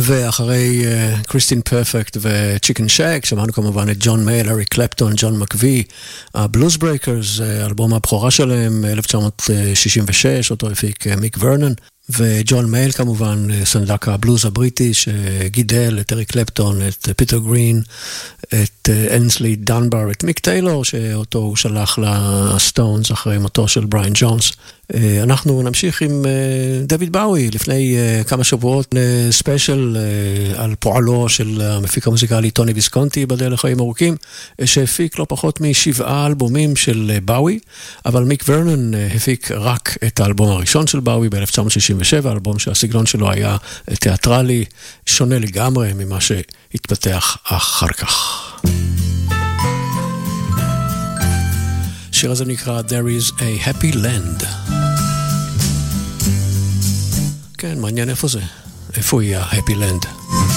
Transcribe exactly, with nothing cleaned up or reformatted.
ואחרי קריסטין פרפקט וצ'יקן שק, שמענו כמובן את ג'ון מייל, אריק קלפטון, ג'ון מקווי, הבלוז ברייקרס, אלבום הבכורה שלהם, אלף תשע מאות שישים ושש, אותו הפיק מיק ורנון, וג'ון מייל כמובן, סנדק הבלוז הבריטי, שגידל את אריק קלפטון, את פיטר גרין, את אנסלי דנבר, את מיק טיילור, שאותו הוא שלח לסטונס אחרי מותו של בריין ג'ונס. אנחנו נמשיך עם דויד באוי, לפני כמה שבועות ספיישל על פועלו של המפיק המוזיקלי טוני ויסקונטי, בדרך לחיים ארוכים, שהפיק לא פחות משבעה אלבומים של באוי, אבל מיק ורנון הפיק רק את האלבום הראשון של באוי ב-אלף תשע מאות שישים ושבע, אלבום שהסגנון שלו היה תיאטרלי, שונה לגמרי ממה שהתפתח אחר כך. השיר הזה נקרא There is a Happy Land. כן, מעניין איפה זה? איפה היא ה-Happy Land?